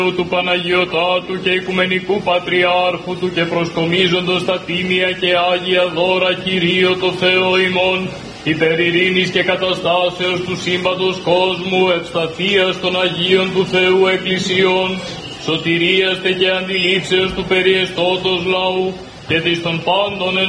του Παναγιωτάτου και Οικουμενικού Πατριάρχου του και προσκομίζοντος τα τίμια και άγια δώρα Κυρίω το Θεό ημών, υπερ ειρήνης και καταστάσεως του σύμπαντος κόσμου, ευσταθείας των Αγίων του Θεού Εκκλησιών, σωτηρίας τε και αντιλήψεως του περιεστώτος λαού και της των πάντων εν